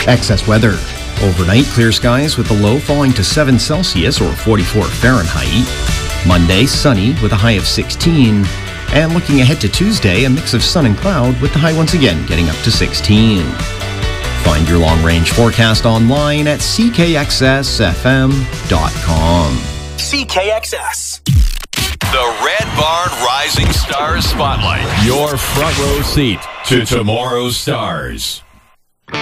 Excess weather. Overnight, clear skies with the low falling to 7 Celsius or 44 Fahrenheit. Monday, sunny with a high of 16. And looking ahead to Tuesday, a mix of sun and cloud with the high once again getting up to 16. Find your long-range forecast online at ckxsfm.com. CKXS. The Red Barn Rising Stars Spotlight. Your front row seat to tomorrow's stars.